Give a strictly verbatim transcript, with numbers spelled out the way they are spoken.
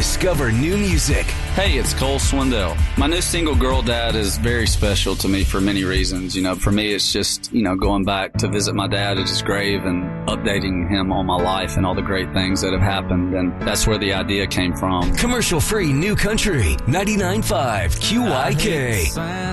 discover new music. Hey, it's Cole Swindell. My new single, Girl Dad, is very special to me for many reasons. You know, for me, it's just, you know, going back to visit my dad at his grave and updating him on my life and all the great things that have happened. And that's where the idea came from. Commercial-free New Country, ninety-nine point five Q Y K.